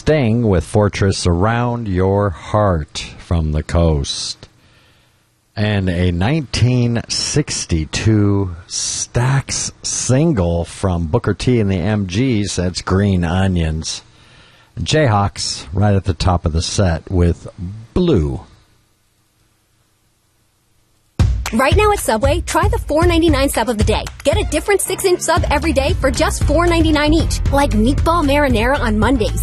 Sting with Fortress Around Your Heart from the Coast. And a 1962 Stax single from Booker T and the MGs, that's Green Onions. Jayhawks right at the top of the set with Blue. Right now at Subway, try the $4.99 sub of the day. Get a different 6-inch sub every day for just $4.99 each. Like meatball marinara on Mondays,